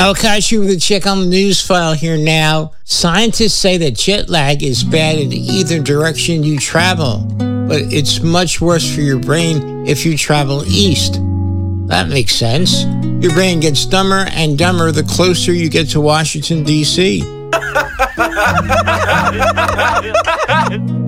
Al Kashi with a check on the news file here now. Scientists say that jet lag is bad in either direction you travel, but it's much worse for your brain if you travel east. That makes sense. Your brain gets dumber and dumber the closer you get to Washington, D.C.